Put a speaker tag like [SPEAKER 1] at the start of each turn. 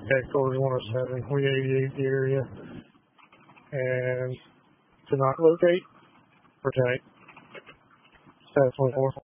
[SPEAKER 1] contact Corps 107. We 88 the area. And to not locate, protect. Status 24.